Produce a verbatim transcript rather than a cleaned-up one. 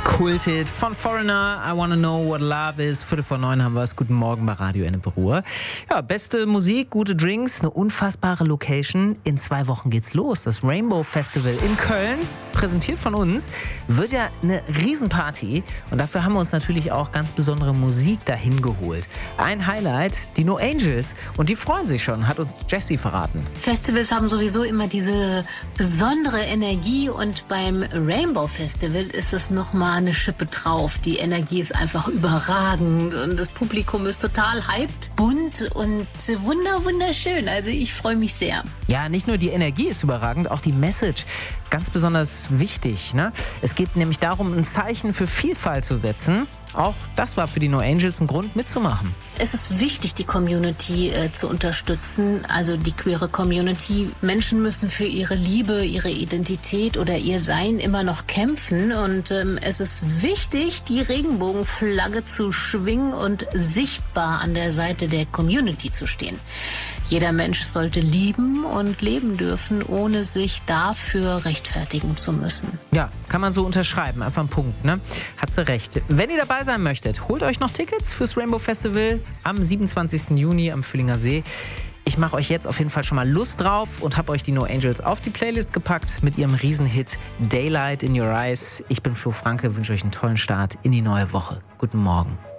Kulthit von Foreigner, I Wanna Know What Love Is. Viertel vor neun haben wir es. Guten Morgen bei Radio Ennepe Ruhr. Ja, beste Musik, gute Drinks, eine unfassbare Location. In zwei Wochen geht's los. Das Rainbow Festival in Köln, präsentiert von uns, wird ja eine Riesenparty. Und dafür haben wir uns natürlich auch ganz besondere Musik dahin geholt. Ein Highlight, die No Angels. Und die freuen sich schon, hat uns Jessie verraten. Festivals haben sowieso immer diese besondere Energie. Und beim Rainbow Festival ist es nochmal eine Schippe drauf. Die Energie ist einfach überragend und das Publikum ist total hyped, bunt und wunder wunderschön. Also ich freue mich sehr. Ja, nicht nur die Energie ist überragend, auch die Message ganz besonders wichtig. Ne? Es geht nämlich darum, ein Zeichen für Vielfalt zu setzen. Auch das war für die No Angels ein Grund mitzumachen. Es ist wichtig, die Community äh, zu unterstützen, also die queere Community. Menschen müssen für ihre Liebe, ihre Identität oder ihr Sein immer noch kämpfen. Und ähm, es ist wichtig, die Regenbogenflagge zu schwingen und sichtbar an der Seite der Community zu stehen. Jeder Mensch sollte lieben und leben dürfen, ohne sich dafür rechtfertigen zu müssen. Ja, kann man so unterschreiben. Einfach ein Punkt, ne? Hat sie recht. Wenn ihr dabei sein möchtet, holt euch noch Tickets fürs Rainbow Festival am siebenundzwanzigsten Juni am Fühlinger See. Ich mache euch jetzt auf jeden Fall schon mal Lust drauf und habe euch die No Angels auf die Playlist gepackt mit ihrem Riesenhit Daylight in Your Eyes. Ich bin Flo Franke, wünsche euch einen tollen Start in die neue Woche. Guten Morgen.